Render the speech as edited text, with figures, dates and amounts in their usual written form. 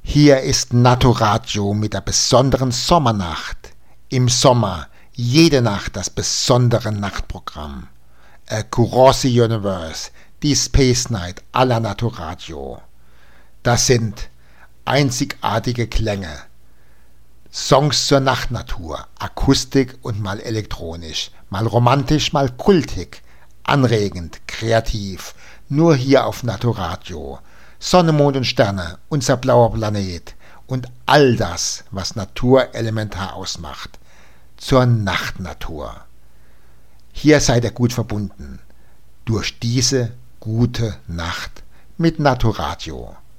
Hier ist Naturadio mit der besonderen Sommernacht. Im Sommer jede Nacht das besondere Nachtprogramm. Across the Universe, die Space Night aller Naturadio. Das sind einzigartige Klänge. Songs zur Nachtnatur, Akustik und mal elektronisch, mal romantisch, mal kultig, anregend, kreativ, nur hier auf Naturadio. Sonne, Mond und Sterne, unser blauer Planet und all das, was Natur elementar ausmacht, zur Nachtnatur. Hier seid ihr gut verbunden, durch diese gute Nacht mit Naturadio.